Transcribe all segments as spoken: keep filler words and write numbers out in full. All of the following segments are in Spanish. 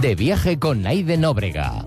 De viaje con Naide Nóbrega.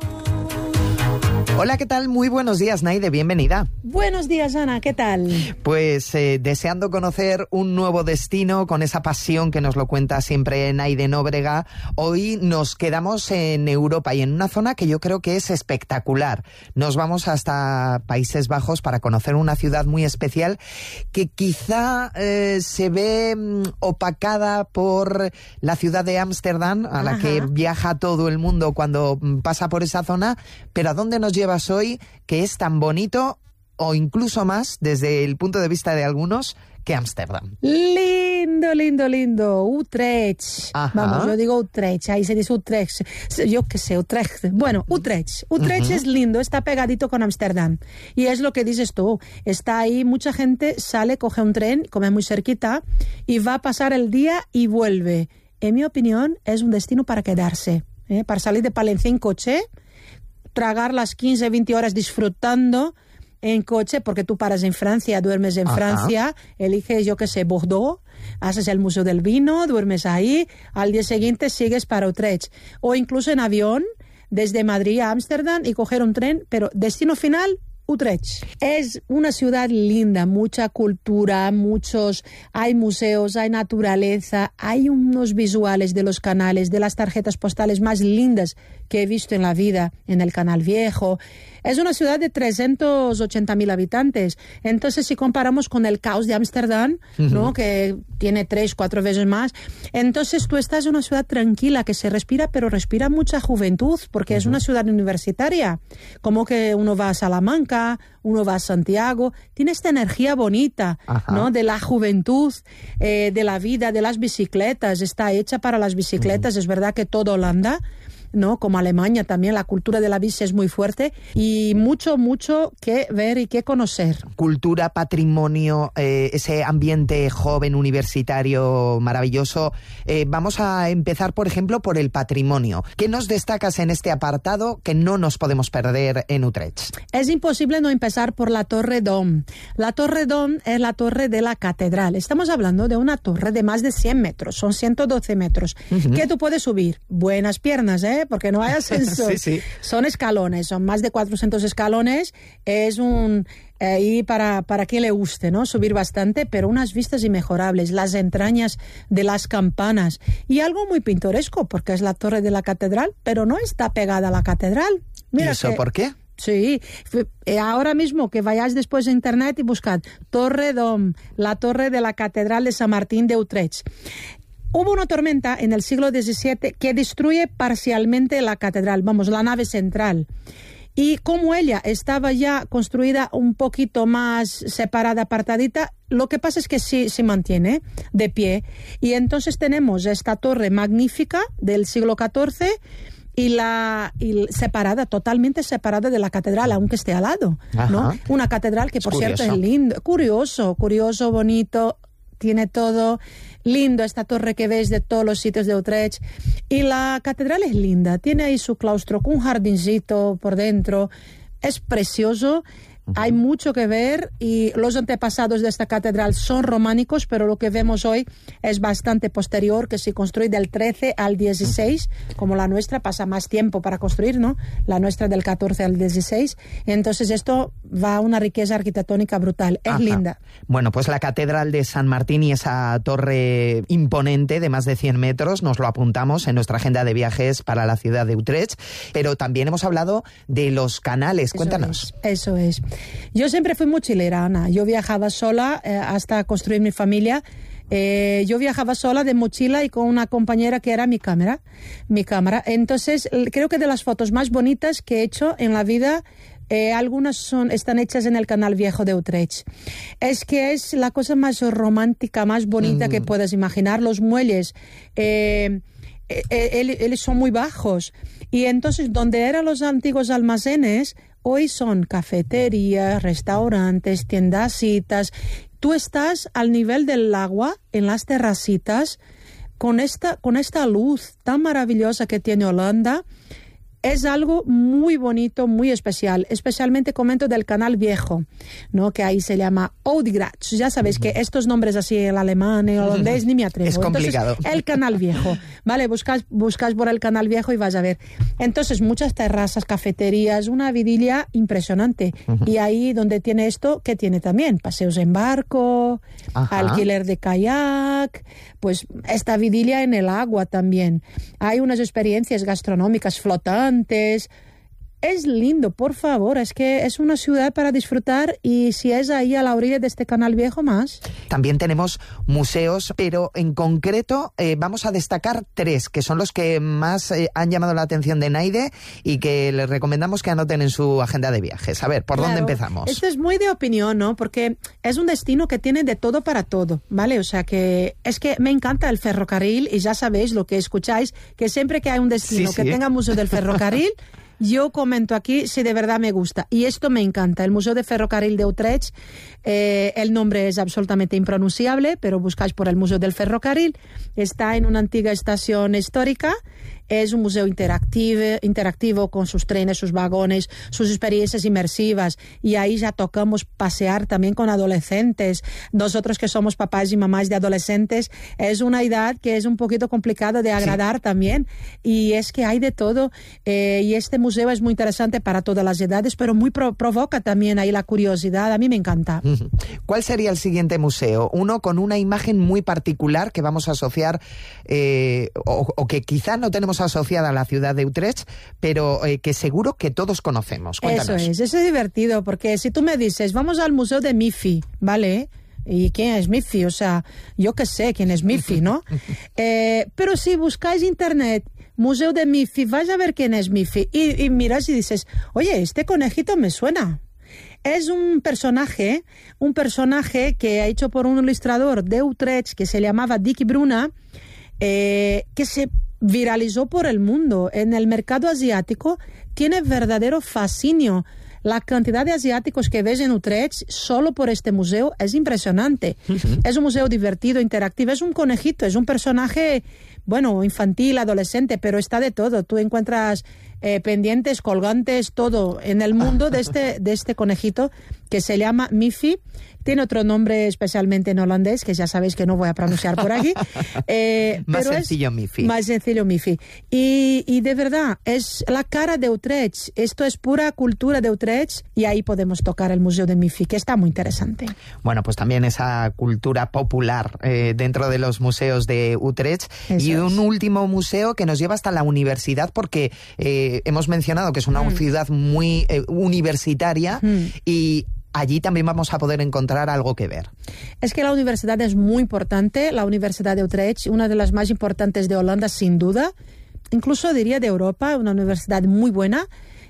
Hola, ¿qué tal? Muy buenos días, Naide, bienvenida. Buenos días, Ana, ¿qué tal? Pues eh, deseando conocer un nuevo destino con esa pasión que nos lo cuenta siempre Naide Nóbrega. Hoy nos quedamos en Europa y en una zona que yo creo que es espectacular. Nos vamos hasta Países Bajos para conocer una ciudad muy especial que quizá eh, se ve mm, opacada por la ciudad de Ámsterdam, a la Ajá. que viaja todo el mundo cuando mm, pasa por esa zona. Pero ¿a dónde nos lleva hoy, que es tan bonito o incluso más desde el punto de vista de algunos que Ámsterdam? Lindo, lindo, lindo. Utrecht. Ajá. Vamos, yo digo Utrecht, ahí se dice Utrecht. Yo qué sé, Utrecht. Bueno, Utrecht. Utrecht uh-huh. es lindo, está pegadito con Ámsterdam. Y es lo que dices tú. Está ahí, mucha gente sale, coge un tren, come muy cerquita y va a pasar el día y vuelve. En mi opinión, es un destino para quedarse. ¿eh? Para salir de Palencia en coche, tragar las quince, veinte horas disfrutando en coche, porque tú paras en Francia, duermes en Ajá. Francia, eliges, yo qué sé, Bordeaux, haces el Museo del Vino, duermes ahí, al día siguiente sigues para Utrecht. O incluso en avión, desde Madrid a Ámsterdam y coger un tren, pero destino final, Utrecht. Es una ciudad linda, mucha cultura, muchos, hay museos, hay naturaleza, hay unos visuales de los canales, de las tarjetas postales más lindas que he visto en la vida, en el Canal Viejo. Es una ciudad de trescientos ochenta mil habitantes. Entonces, si comparamos con el caos de Ámsterdam, uh-huh. ¿no? que tiene tres, cuatro veces más, entonces tú estás en una ciudad tranquila, que se respira, pero respira mucha juventud, porque uh-huh. es una ciudad universitaria. Como que uno va a Salamanca, uno va a Santiago, tiene esta energía bonita, Ajá. ¿no? De la juventud, eh, de la vida, de las bicicletas. Está hecha para las bicicletas. Uh-huh. Es verdad que toda Holanda, ¿no? Como Alemania también, la cultura de la bici es muy fuerte y mucho, mucho que ver y que conocer. Cultura, patrimonio, eh, ese ambiente joven, universitario, maravilloso. Eh, vamos a empezar, por ejemplo, por el patrimonio. ¿Qué nos destacas en este apartado que no nos podemos perder en Utrecht? Es imposible no empezar por la Torre Dom. La Torre Dom es la torre de la catedral. Estamos hablando de una torre de más de cien metros, son ciento doce metros, uh-huh. que tú puedes subir. Buenas piernas, ¿eh? Porque no hay ascensor. sí, sí. Son escalones, son más de cuatrocientos escalones. Es un... Eh, y para, para quien le guste, ¿no? Subir bastante, pero unas vistas inmejorables, las entrañas de las campanas. Y algo muy pintoresco, porque es la torre de la catedral, pero no está pegada a la catedral. Mira ¿Y eso que, por qué? Sí, ahora mismo que vayáis después a internet y buscad Torre Dom, la torre de la catedral de San Martín de Utrecht. Hubo una tormenta en el siglo diecisiete que destruye parcialmente la catedral, vamos, la nave central. Y como ella estaba ya construida un poquito más separada, apartadita, lo que pasa es que sí se mantiene de pie. Y entonces tenemos esta torre magnífica del siglo catorce y la y separada, totalmente separada de la catedral, aunque esté al lado, ¿no? Una catedral que, por es cierto, es lindo, curioso, curioso, bonito, tiene todo lindo, esta torre que ves de todos los sitios de Utrecht. Y la catedral es linda, tiene ahí su claustro con un jardincito por dentro, es precioso. Uh-huh. Hay mucho que ver y los antepasados de esta catedral son románicos, pero lo que vemos hoy es bastante posterior, que se construye del trece al dieciséis, uh-huh. como la nuestra, pasa más tiempo para construir, ¿no? La nuestra del catorce al dieciséis. Entonces esto va a una riqueza arquitectónica brutal, es Ajá. linda. Bueno, pues la catedral de San Martín y esa torre imponente de más de cien metros, nos lo apuntamos en nuestra agenda de viajes para la ciudad de Utrecht, pero también hemos hablado de los canales. Eso Cuéntanos. Es, eso es. Yo siempre fui mochilera, Ana. Yo viajaba sola eh, hasta construir mi familia. Eh, yo viajaba sola de mochila y con una compañera que era mi cámara. Mi cámara. Entonces, creo que de las fotos más bonitas que he hecho en la vida, eh, algunas son, están hechas en el Canal Viejo de Utrecht. Es que es la cosa más romántica, más bonita mm. que puedas imaginar. Los muelles... Eh, ellos son muy bajos y entonces donde eran los antiguos almacenes hoy son cafeterías, restaurantes, tiendacitas. Tú estás al nivel del agua en las terracitas con esta, con esta luz tan maravillosa que tiene Holanda. es algo muy bonito, muy especial. Especialmente comento del Canal Viejo, ¿no? Que ahí se llama Oudgracht. Ya sabéis que estos nombres así, el alemán, el holandés, ni me atrevo. Es complicado. Entonces, el Canal Viejo. Vale, buscas, buscas por el Canal Viejo y vas a ver. Entonces, muchas terrazas, cafeterías, una vidilla impresionante. Uh-huh. Y ahí donde tiene esto, ¿qué tiene también? Paseos en barco, Ajá. alquiler de kayak, pues esta vidilla en el agua también. Hay unas experiencias gastronómicas flotantes. Es lindo, por favor, es que es una ciudad para disfrutar y si es ahí a la orilla de este Canal Viejo más. También tenemos museos, pero en concreto eh, vamos a destacar tres, que son los que más eh, han llamado la atención de Naide y que les recomendamos que anoten en su agenda de viajes. A ver, ¿por claro, dónde empezamos? Esto es muy de opinión, ¿no? Porque es un destino que tiene de todo para todo, ¿vale? O sea que es que me encanta el ferrocarril y ya sabéis lo que escucháis, que siempre que hay un destino sí, que sí. tenga museo del ferrocarril, yo comento aquí si de verdad me gusta. Y esto me encanta. El Museo de Ferrocarril de Utrecht, eh, el nombre es absolutamente impronunciable, pero buscáis por el Museo del Ferrocarril. Está en una antigua estación histórica. Es un museo interactivo, interactivo con sus trenes, sus vagones, sus experiencias inmersivas. Y ahí ya tocamos pasear también con adolescentes. Nosotros que somos papás y mamás de adolescentes, es una edad que es un poquito complicada de agradar sí. también. Y es que hay de todo. Eh, y este museo es muy interesante para todas las edades, pero muy pro- provoca también ahí la curiosidad. A mí me encanta. ¿Cuál sería el siguiente museo? Uno con una imagen muy particular que vamos a asociar, eh, o, o que quizá no tenemos asociada a la ciudad de Utrecht, pero eh, que seguro que todos conocemos. Cuéntanos. Eso es, eso es divertido, porque si tú me dices, vamos al Museo de Miffy, ¿vale? ¿Y quién es Miffy? O sea, yo qué sé quién es Miffy, ¿no? eh, pero si buscáis internet, Museo de Miffy, vais a ver quién es Miffy, y, y miras y dices, oye, este conejito me suena. Es un personaje, un personaje que ha hecho por un ilustrador de Utrecht que se llamaba Dick Bruna, eh, que se viralizó por el mundo. En el mercado asiático tiene verdadero fascinio. La cantidad de asiáticos que ves en Utrecht solo por este museo es impresionante. Uh-huh. Es un museo divertido, interactivo. Es un conejito, es un personaje, bueno, infantil, adolescente, pero está de todo. Tú encuentras eh, pendientes, colgantes, todo en el mundo de este, de este conejito que se llama Miffy. Tiene otro nombre especialmente en holandés, que ya sabéis que no voy a pronunciar por aquí. Eh, más pero sencillo es Miffy. Más sencillo Miffy. Y, y de verdad, es la cara de Utrecht. Esto es pura cultura de Utrecht y ahí podemos tocar el Museo de Miffy, que está muy interesante. Bueno, pues también esa cultura popular eh, dentro de los museos de Utrecht. Eso y un es. último museo que nos lleva hasta la universidad, porque eh, hemos mencionado que es una mm. ciudad muy eh, universitaria mm. y allí también vamos a poder encontrar algo que ver. Es que la universidad es muy importante, la Universidad de Utrecht, una de las más importantes de Holanda, sin duda, incluso diría de Europa, una universidad muy buena,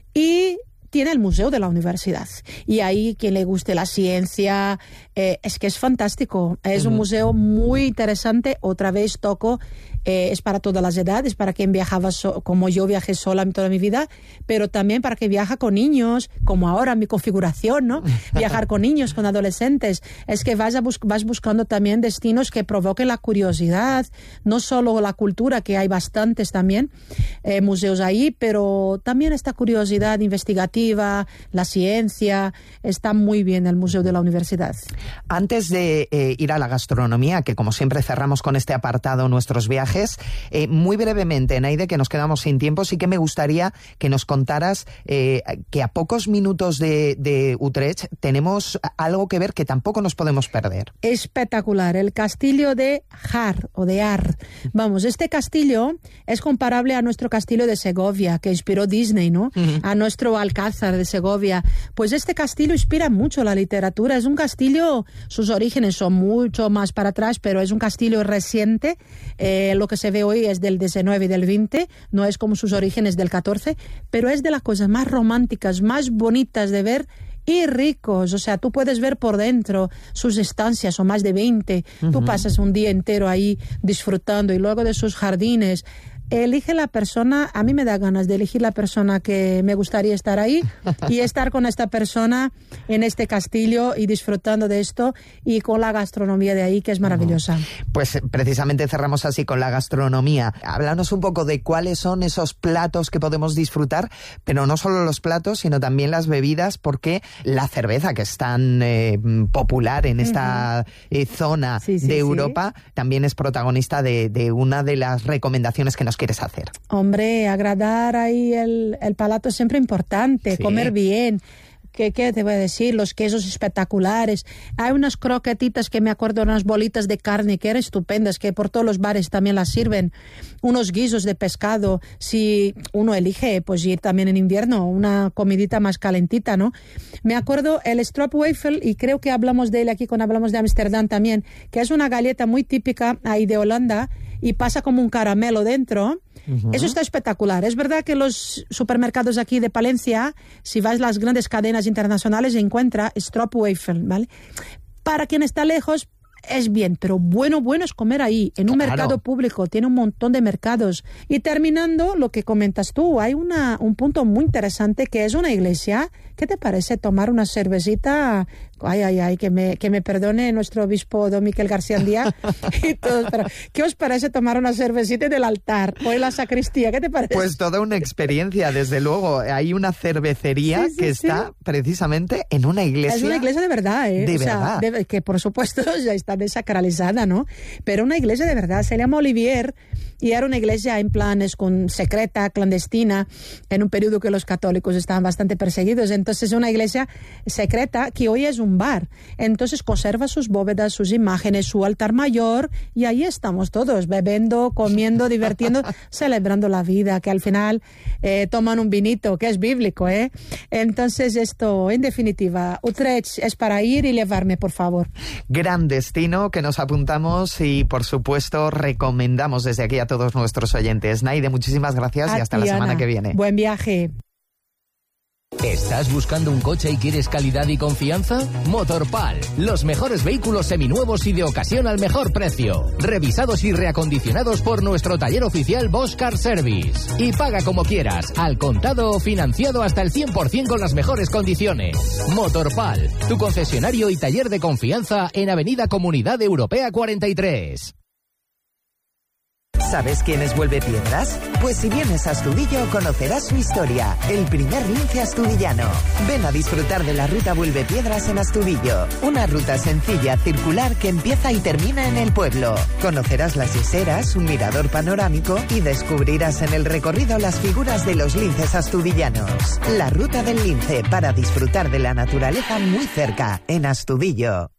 y tiene el museo de la universidad. Y ahí, quien le guste la ciencia, eh, es que es fantástico. Es uh-huh. un museo muy interesante. Otra vez toco, eh, es para todas las edades, para quien viajaba, so- como yo viajé sola toda mi vida, pero también para quien viaja con niños, como ahora mi configuración, ¿no? Viajar con niños, con adolescentes. Es que vas, a bus- vas buscando también destinos que provoquen la curiosidad, no solo la cultura, que hay bastantes también, eh, museos ahí, pero también esta curiosidad investigativa, la ciencia. Está muy bien el Museo de la Universidad. Antes de eh, ir a la gastronomía, que como siempre cerramos con este apartado nuestros viajes, eh, muy brevemente, Naide, que nos quedamos sin tiempo, sí que me gustaría que nos contaras eh, que a pocos minutos de, de Utrecht tenemos algo que ver que tampoco nos podemos perder. Espectacular, el castillo de Har, o de Ar. Vamos, este castillo es comparable a nuestro castillo de Segovia, que inspiró Disney, ¿no? Uh-huh. A nuestro alcázar de Segovia. Pues este castillo inspira mucho la literatura. Es un castillo, sus orígenes son mucho más para atrás, pero es un castillo reciente. Eh, lo que se ve hoy es del diecinueve y del veinte, no es como sus orígenes del catorce, pero es de las cosas más románticas, más bonitas de ver y ricos. O sea, tú puedes ver por dentro sus estancias, son más de veinte. Uh-huh. Tú pasas un día entero ahí disfrutando y luego de sus jardines. elige la persona, a mí me da ganas de elegir la persona que me gustaría estar ahí y estar con esta persona en este castillo y disfrutando de esto y con la gastronomía de ahí, que es maravillosa. Pues precisamente cerramos así con la gastronomía. Háblanos un poco de cuáles son esos platos que podemos disfrutar, pero no solo los platos, sino también las bebidas, porque la cerveza, que es tan eh, popular en esta uh-huh. eh, zona sí, sí, de Europa, sí. también es protagonista de, de una de las recomendaciones que nos quieres hacer. Hombre, agradar ahí el, el palato es siempre importante, sí. comer bien. ¿Qué, ¿Qué te voy a decir? Los quesos espectaculares. Hay unas croquetitas que me acuerdo, unas bolitas de carne que eran estupendas, que por todos los bares también las sirven. Unos guisos de pescado. Si uno elige, pues ir también en invierno, una comidita más calentita, ¿no? Me acuerdo el stroopwafel, y creo que hablamos de él aquí cuando hablamos de Ámsterdam también, que es una galleta muy típica ahí de Holanda y pasa como un caramelo dentro. Uh-huh. Eso está espectacular. Es verdad que los supermercados aquí de Palencia, si vas a las grandes cadenas internacionales, encuentra stroopwafel, ¿vale? Para quien está lejos, es bien, pero bueno, bueno es comer ahí, en un claro. mercado público, tiene un montón de mercados. Y terminando, lo que comentas tú, hay una, un punto muy interesante que es una iglesia. ¿Qué te parece tomar una cervecita? Ay, ay, ay, que me, que me perdone nuestro obispo don Miquel García Díaz y todos, pero ¿qué os parece tomar una cervecita en el altar o en la sacristía? ¿Qué te parece? Pues toda una experiencia, desde luego. Hay una cervecería sí, sí, que sí. está precisamente en una iglesia. Es una iglesia de verdad, ¿eh? De o sea, verdad. De, que por supuesto ya está desacralizada, ¿no? Pero una iglesia de verdad. Se llama Olivier y era una iglesia en plan es con secreta, clandestina, en un periodo que los católicos estaban bastante perseguidos. Entonces es una iglesia secreta que hoy es un bar. Entonces conserva sus bóvedas, sus imágenes, su altar mayor, y ahí estamos todos, bebiendo, comiendo, divirtiendo, celebrando la vida, que al final eh, toman un vinito, que es bíblico, ¿eh? Entonces esto, en definitiva, Utrecht es para ir y llevarme, por favor. Gran destino que nos apuntamos y, por supuesto, recomendamos desde aquí a todos nuestros oyentes. Naide, muchísimas gracias a y hasta ti, la semana Ana. que viene. Buen viaje. ¿Estás buscando un coche y quieres calidad y confianza? Motorpal, los mejores vehículos seminuevos y de ocasión al mejor precio. Revisados y reacondicionados por nuestro taller oficial Bosch Car Service. Y paga como quieras, al contado o financiado hasta el cien por ciento con las mejores condiciones. Motorpal, tu concesionario y taller de confianza en Avenida Comunidad Europea cuarenta y tres. ¿Sabes quién es Vuelvepiedras? Pues si vienes a Astudillo conocerás su historia, el primer lince astudillano. Ven a disfrutar de la ruta Vuelvepiedras en Astudillo, una ruta sencilla, circular que empieza y termina en el pueblo. Conocerás las yeseras, un mirador panorámico y descubrirás en el recorrido las figuras de los linces astudillanos. La ruta del lince para disfrutar de la naturaleza muy cerca, en Astudillo.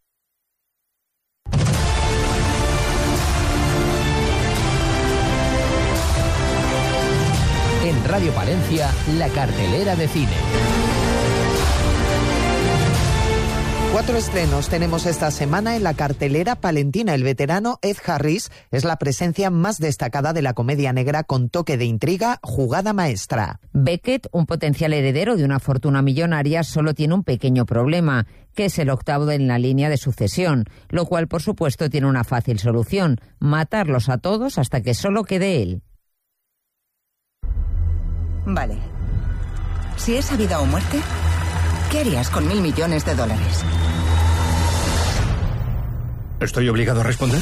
En Radio Palencia, la cartelera de cine. Cuatro estrenos tenemos esta semana en la cartelera palentina. El veterano Ed Harris es la presencia más destacada de la comedia negra con toque de intriga, jugada maestra. Beckett, un potencial heredero de una fortuna millonaria, solo tiene un pequeño problema, que es el octavo en la línea de sucesión, lo cual por supuesto tiene una fácil solución: matarlos a todos hasta que solo quede él. Vale. Si es vida o muerte, ¿qué harías con mil millones de dólares? ¿Estoy obligado a responder?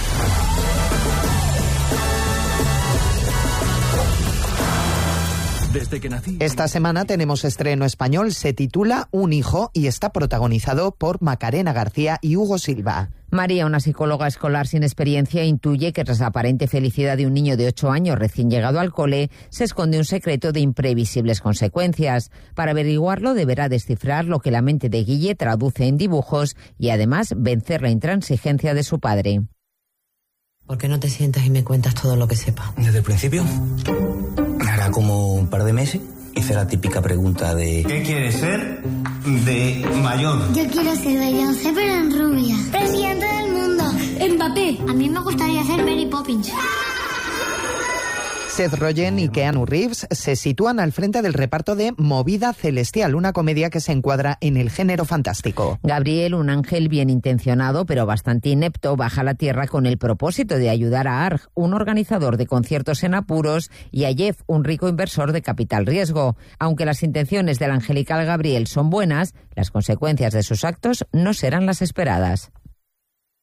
Desde que nací... Esta semana tenemos estreno español, se titula Un hijo y está protagonizado por Macarena García y Hugo Silva. María, una psicóloga escolar sin experiencia, intuye que tras la aparente felicidad de un niño de ocho años recién llegado al cole, se esconde un secreto de imprevisibles consecuencias. Para averiguarlo deberá descifrar lo que la mente de Guille traduce en dibujos y además vencer la intransigencia de su padre. ¿Por qué no te sientas y me cuentas todo lo que sepas? Desde el principio, hará como un par de meses, hice la típica pregunta de... ¿Qué quieres ser de mayor? Yo quiero ser Beyoncé, pero en rubia. Presidente del mundo. Mbappé. A mí me gustaría ser Mary Poppins. Seth Rogen y Keanu Reeves se sitúan al frente del reparto de Movida Celestial, una comedia que se encuadra en el género fantástico. Gabriel, un ángel bien intencionado pero bastante inepto, baja a la tierra con el propósito de ayudar a Arg, un organizador de conciertos en apuros, y a Jeff, un rico inversor de capital riesgo. Aunque las intenciones del angelical Gabriel son buenas, las consecuencias de sus actos no serán las esperadas.